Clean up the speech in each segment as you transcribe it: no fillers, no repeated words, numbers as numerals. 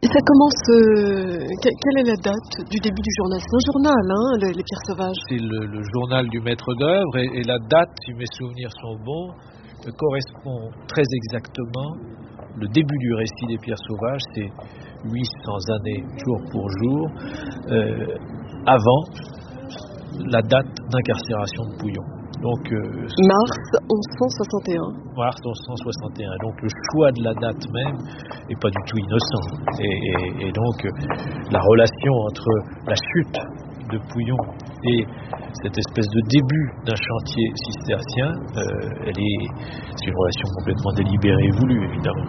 Et ça commence... quelle est la date du début du journal? C'est un journal, hein, les Pierres Sauvages. C'est le journal du maître d'œuvre et la date, si mes souvenirs sont bons, correspond très exactement. Le début du récit des Pierres Sauvages, c'est 800 années jour pour jour, avant la date d'incarcération de Pouillon. Donc, mars 1161. Mars 1161. Donc le choix de la date même n'est pas du tout innocent. Et donc la relation entre la chute de Pouillon et cette espèce de début d'un chantier cistercien, c'est une relation complètement délibérée et voulue, évidemment.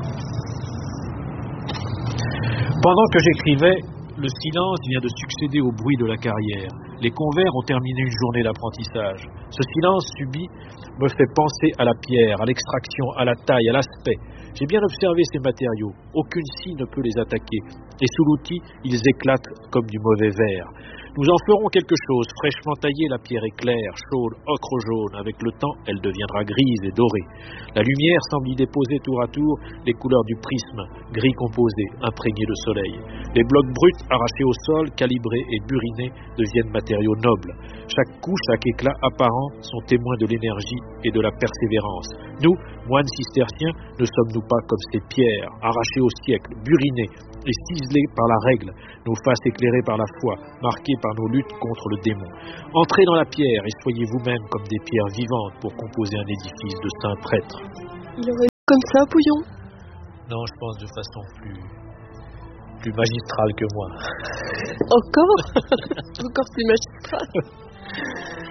Pendant que j'écrivais, le silence vient de succéder au bruit de la carrière. Les convers ont terminé une journée d'apprentissage. Ce silence subit me fait penser à la pierre, à l'extraction, à la taille, à l'aspect. J'ai bien observé ces matériaux. Aucune scie ne peut les attaquer. Et sous l'outil, ils éclatent comme du mauvais verre. Nous en ferons quelque chose. Fraîchement taillée, la pierre est claire, chaude, ocre jaune. Avec le temps, elle deviendra grise et dorée. La lumière semble y déposer tour à tour les couleurs du prisme, gris composé, imprégné de soleil. Les blocs bruts arrachés au sol, calibrés et burinés, deviennent matériaux nobles. Chaque coup, chaque éclat apparent sont témoins de l'énergie et de la persévérance. Nous, moines cisterciens, ne sommes-nous pas comme ces pierres, arrachées au siècle, burinées et ciselées par la règle, nos faces éclairées par la foi, marquées par nos luttes contre le démon. Entrez dans la pierre et soyez vous-même comme des pierres vivantes pour composer un édifice de saints prêtres. Il aurait dit comme ça, Pouillon? Non, je pense de façon plus magistrale que moi. Encore plus magistral.